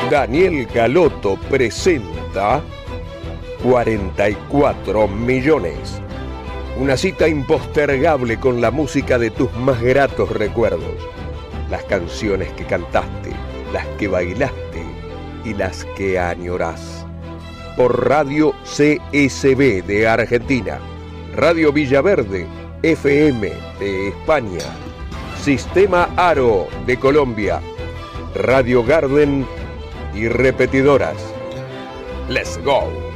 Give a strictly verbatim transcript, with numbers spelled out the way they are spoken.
Daniel Galoto presenta cuarenta y cuatro millones. Una cita impostergable con la música de tus más gratos recuerdos. Las canciones que cantaste, las que bailaste y las que añorás. Por Radio C S B de Argentina, Radio Villaverde F M de España, Sistema Aro de Colombia, Radio Garden y repetidoras. ¡Let's go!